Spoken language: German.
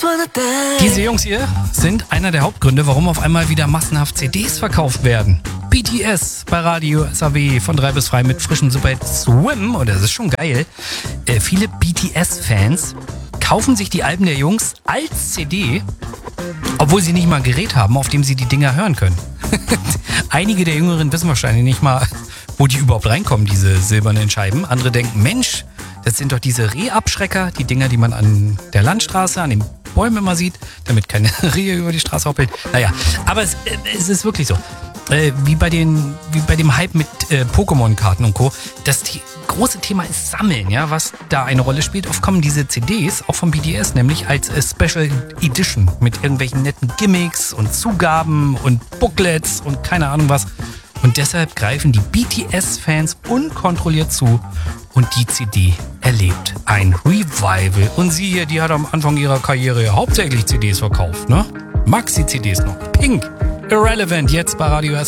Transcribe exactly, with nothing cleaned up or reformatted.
Diese Jungs hier sind einer der Hauptgründe, warum auf einmal wieder massenhaft C Ds verkauft werden. B T S bei Radio S A W von drei bis frei mit frischem Superhit Swim. Und das ist schon geil. Äh, viele B T S-Fans kaufen sich die Alben der Jungs als C D, obwohl sie nicht mal ein Gerät haben, auf dem sie die Dinger hören können. Einige der Jüngeren wissen wahrscheinlich nicht mal, wo die überhaupt reinkommen, diese silbernen Scheiben. Andere denken, Mensch, das sind doch diese Rehabschrecker, die Dinger, die man an der Landstraße, an den Bäumen immer sieht, damit keine Rehe über die Straße hoppelt. Naja, aber es, es ist wirklich so. Äh, wie, bei den, wie bei dem Hype mit äh, Pokémon-Karten und Co. Das die, große Thema ist Sammeln, ja, was da eine Rolle spielt. Oft kommen diese C Ds, auch vom B T S, nämlich als äh, Special Edition mit irgendwelchen netten Gimmicks und Zugaben und Booklets und keine Ahnung was. Und deshalb greifen die B T S-Fans unkontrolliert zu und die C D erlebt ein Revival. Und sie hier, die hat am Anfang ihrer Karriere hauptsächlich C Ds verkauft, ne? Maxi-C Ds noch. Pink, Irrelevant, jetzt bei Radio S A W.